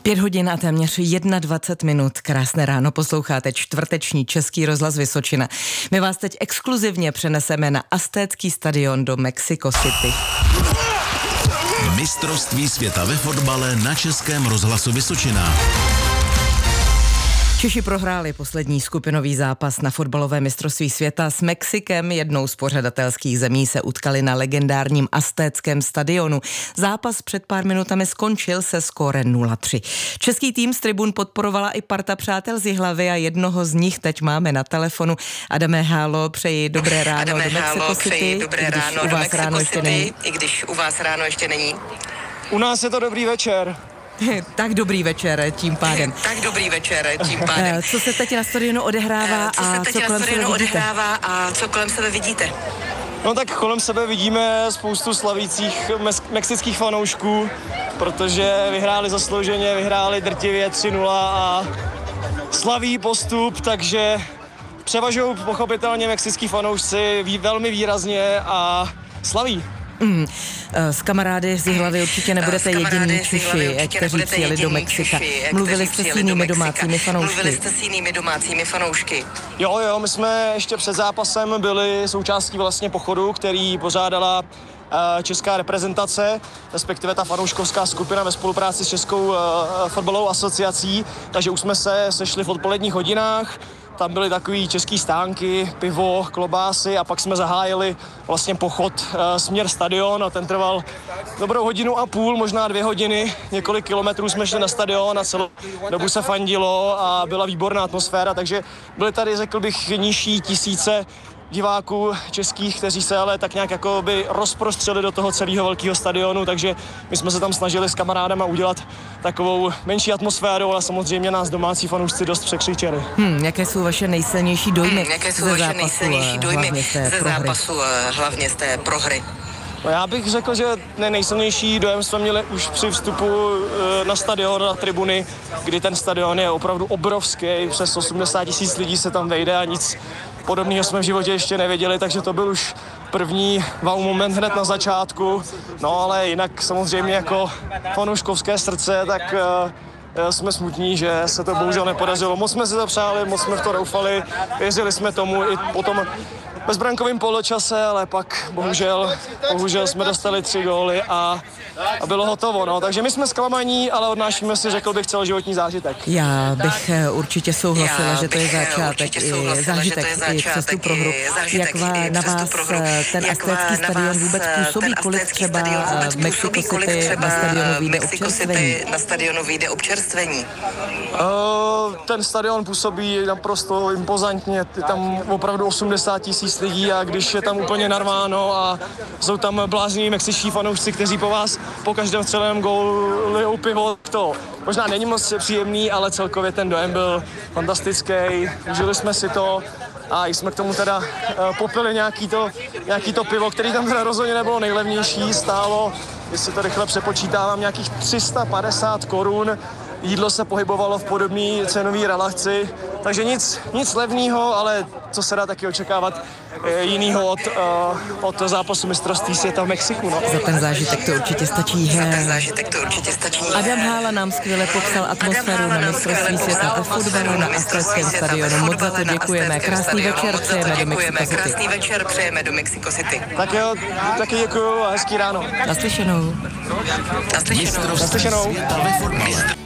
5 hodin a téměř 21 minut. Krásné ráno, posloucháte čtvrteční Český rozhlas Vysočina. My vás teď exkluzivně přeneseme na Aztécký stadion do Mexico City. Mistrovství světa ve fotbale na Českém rozhlasu Vysočina. Češi prohráli poslední skupinový zápas na fotbalové mistrovství světa s Mexikem. Jednou z pořadatelských zemí se utkali na legendárním Aztéckém stadionu. Zápas před pár minutami skončil se skórem 0-3. Český tým z tribun podporovala i parta přátel z Jihlavy a jednoho z nich teď máme na telefonu. Adame Hálo, přeji dobré ráno do Mexico City, i když u vás ráno ještě není. U nás je to dobrý večer. Tak dobrý večer tím pádem. Co se teď na stadionu odehrává a co kolem sebe vidíte? No tak kolem sebe vidíme spoustu slavících mexických fanoušků, protože vyhráli zaslouženě, vyhráli drtivě 3-0 a slaví postup, takže převažují pochopitelně mexický fanoušci velmi výrazně a slaví. S kamarády z Jihlavy určitě nebudete jediní Češi, kteří přijeli do Mexika. Mluvili jste s jinými domácími fanoušky? Jo, my jsme ještě před zápasem byli součástí vlastně pochodu, který pořádala česká reprezentace, respektive ta fanouškovská skupina ve spolupráci s Českou fotbalovou asociací, takže už jsme se sešli v odpoledních hodinách. Tam byly takový český stánky, pivo, klobásy a pak jsme zahájili vlastně pochod směr stadion a ten trval dobrou hodinu a půl, možná 2 hodiny. Několik kilometrů jsme šli na stadion a celou dobu se fandilo a byla výborná atmosféra, takže byly tady, řekl bych, nižší tisíce diváků českých, kteří se ale tak nějak jako by rozprostřeli do toho celého velkého stadionu, takže my jsme se tam snažili s kamarádama udělat takovou menší atmosféru, ale samozřejmě nás domácí fanoušci dost překřičeli. Jaké jsou vaše nejsilnější dojmy ze zápasu, hlavně z té prohry? No já bych řekl, že nejsilnější dojem jsme měli už při vstupu na stadion, na tribuny, kdy ten stadion je opravdu obrovský, přes 80 000 lidí se tam vejde a nic podobného jsme v životě ještě nevěděli, takže to byl už první wow moment hned na začátku. No ale jinak samozřejmě jako fanouškovské srdce, tak jsme smutní, že se to bohužel nepodařilo. Moc jsme si to přáli, moc jsme v to doufali, věřili jsme tomu i potom bezbrankovým poločase, ale pak bohužel jsme dostali 3 góly a bylo hotovo. No. Takže my jsme zklamaní, ale odnášíme si, řekl bych, celoživotní zážitek. Já bych určitě souhlasila, že to je zážitek i přes tu prohru. Jak na vás ten aztécký stadion vůbec působí, kolik třeba v Mexico City na stadionu vyjde občerstvení? Ten stadion působí naprosto impozantně, je tam opravdu 80 000 lidí a když je tam úplně narváno a jsou tam blázniví mexičtí fanoušci, kteří po každém střeleném gólu lijou pivo, to možná není moc příjemný, ale celkově ten dojem byl fantastický, užili jsme si to a jsme k tomu teda popili nějaký to pivo, který tam teda rozhodně nebylo nejlevnější, stálo, jestli to rychle přepočítávám, nějakých 350 korun. Jídlo se pohybovalo v podobné cenové relaci, takže nic levného, ale co se dá taky očekávat jinýho od zápasu mistrovství světa v Mexiku. No. Za ten zážitek to určitě stačí. Adam Hála nám skvěle popsal atmosféru na mistrovství světa ve fotbalu na Aztéckém stadionu. Moc za to děkujeme. Krásný večer přejeme do Mexico City. Tak jo, taky děkuju a hezký ráno. Naslyšenou. Mistrovství světa ve fotbale.